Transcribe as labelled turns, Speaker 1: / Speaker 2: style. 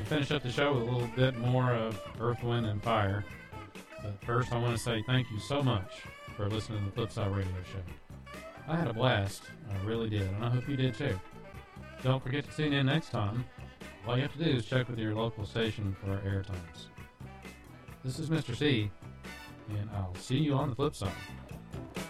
Speaker 1: finish up the show with a little bit more of Earth, Wind, and Fire. But first, I want to say thank you so much for listening to the Flipside Radio Show. I had a blast. I really did, and I hope you did too. Don't forget to tune in next time. All you have to do is check with your local station for air times. This is Mr. C, and I'll see you on the flip side.